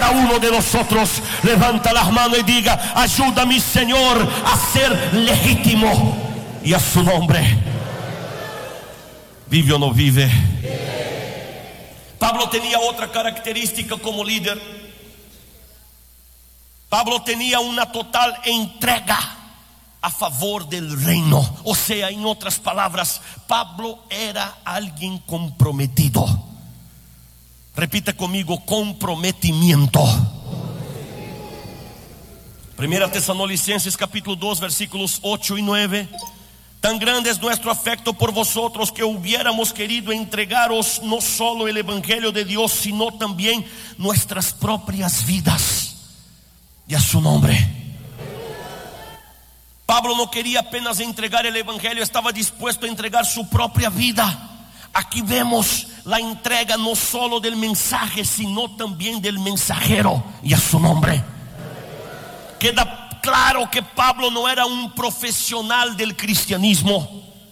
cada uno de nosotros levanta las manos y diga: ayúdame, Señor, a ser legítimo. Y a su nombre. ¿Vive o no vive? Pablo tenía otra característica como líder. Pablo tenía una total entrega a favor del reino. O sea, en otras palabras, Pablo era alguien comprometido. Repita conmigo: comprometimiento. Primera Tesalonicenses capítulo 2 versículos 8 y 9. Tan grande es nuestro afecto por vosotros que hubiéramos querido entregaros no solo el evangelio de Dios, sino también nuestras propias vidas. Y a su nombre. Pablo no quería apenas entregar el evangelio, estaba dispuesto a entregar su propia vida. Aquí vemos la entrega no solo del mensaje, sino también del mensajero. Y a su nombre. Queda claro que Pablo no era un profesional del cristianismo.